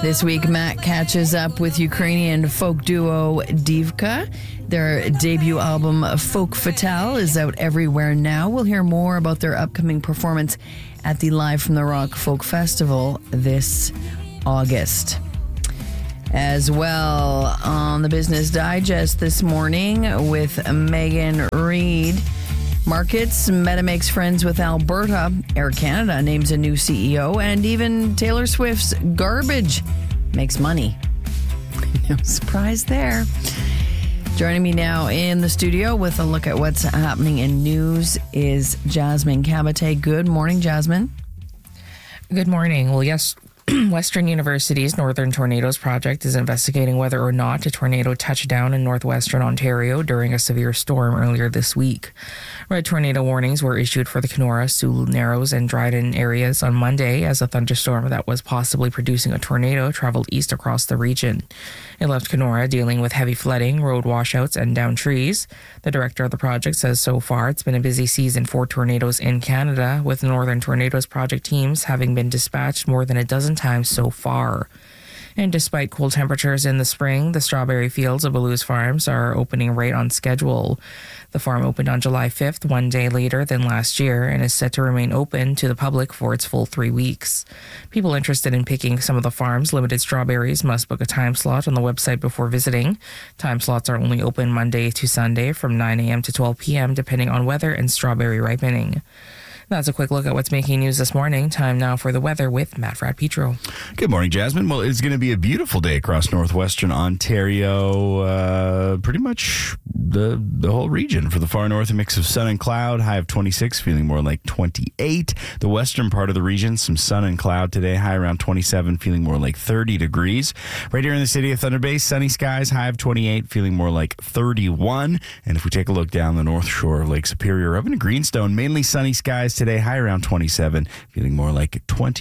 This week, Matt catches up with Ukrainian folk duo Divka. Their debut album, Folk Fatale, is out everywhere now. We'll hear more about their upcoming performance at the Live from the Rock Folk Festival this August. As well, on the Business Digest this morning with Megan Reid. Markets, Meta makes friends with Alberta, Air Canada names a new CEO, and even Taylor Swift's Garbage makes money. No surprise there. Joining me now in the studio with a look at what's happening in news is Jasmine Cabate. Good morning, Jasmine. Good morning. Well, yes, Western University's Northern Tornadoes Project is investigating whether or not a tornado touched down in northwestern Ontario during a severe storm earlier this week. Red tornado warnings were issued for the Kenora, Sewell Narrows, and Dryden areas on Monday as a thunderstorm that was possibly producing a tornado traveled east across the region. It left Kenora dealing with heavy flooding, road washouts, and downed trees. The director of the project says so far it's been a busy season for tornadoes in Canada, with Northern Tornadoes Project teams having been dispatched more than a dozen times so far. And despite cold temperatures in the spring, the strawberry fields of Beluz Farms are opening right on schedule. The farm opened on July 5th, one day later than last year, and is set to remain open to the public for its full 3 weeks. People interested in picking some of the farm's limited strawberries must book a time slot on the website before visiting. Time slots are only open Monday to Sunday from 9 a.m. to 12 p.m. depending on weather and strawberry ripening. That's a quick look at what's making news this morning. Time now for the weather with Matt Fratt-Petro. Good morning, Jasmine. Well, it's going to be a beautiful day across northwestern Ontario. Pretty much the whole region. For the far north, a mix of sun and cloud. High of 26, feeling more like 28. The western part of the region, some sun and cloud today. High around 27, feeling more like 30 degrees. Right here in the city of Thunder Bay, sunny skies. High of 28, feeling more like 31. And if we take a look down the north shore of Lake Superior, up in Greenstone, mainly sunny skies today, high around 27, feeling more like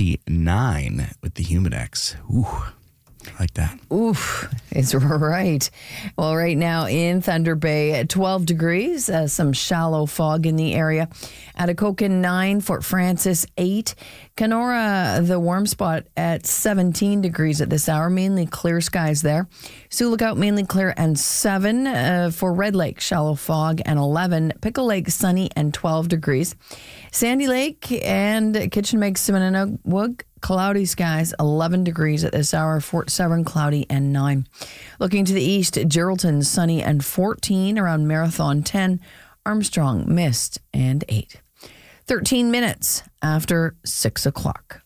29 with the Humidex. Ooh, I like that. Oof, it's right. Well, right now in Thunder Bay, 12 degrees, some shallow fog in the area. Atikokan 9, Fort Frances 8. Kenora, the warm spot at 17 degrees at this hour, mainly clear skies there. Sioux Lookout, mainly clear and 7. For Red Lake, shallow fog and 11. Pickle Lake, sunny and 12 degrees. Sandy Lake and Kitchen Meg, Simoninawook, cloudy skies, 11 degrees at this hour. Fort Severn, cloudy and 9. Looking to the east, Geraldton, sunny and 14. Around Marathon, 10. Armstrong, mist and 8. 13 minutes after 6 o'clock.